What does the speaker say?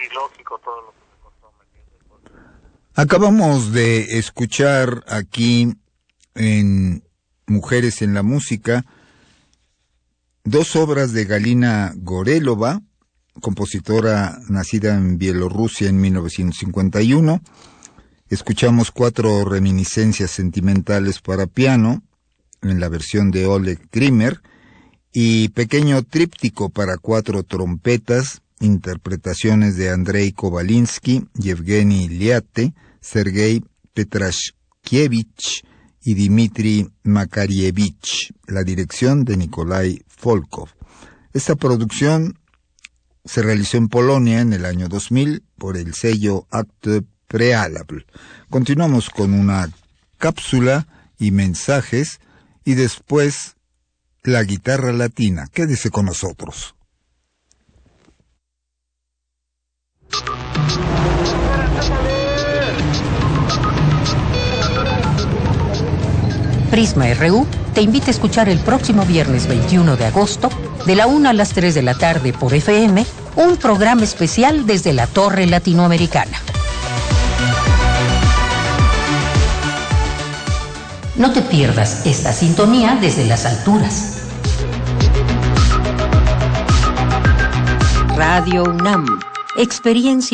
ilógico todo lo que se contó, ¿me entiendes? Acabamos de escuchar aquí en Mujeres en la Música 2 obras de Galina Gorelova, compositora nacida en Bielorrusia en 1951. Escuchamos 4 reminiscencias sentimentales para piano, en la versión de Oleg Grimer, y pequeño tríptico para 4 trompetas, interpretaciones de Andrei Kovalinsky, Yevgeny Liate, Sergei Petrashkievich y Dmitry Makarievich, la dirección de Nikolai Volkov. Esta producción se realizó en Polonia en el año 2000 por el sello Acte Préalable. Continuamos con una cápsula y mensajes y después la guitarra latina. Quédese con nosotros. Prisma RU te invita a escuchar el próximo viernes 21 de agosto, de la 1 a las 3 de la tarde por FM, un programa especial desde la Torre Latinoamericana. No te pierdas esta sintonía desde las alturas. Radio UNAM, experiencia